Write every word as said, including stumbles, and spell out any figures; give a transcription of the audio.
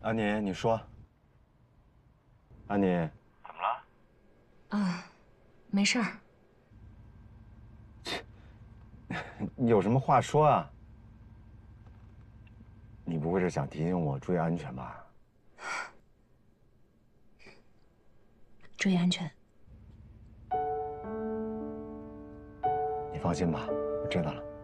安妮，你说。安妮， 怎么了？ 啊，没事儿。 你有什么话说啊？你不会是想提醒我注意安全吧？ 注意安全。 你放心吧，我知道了。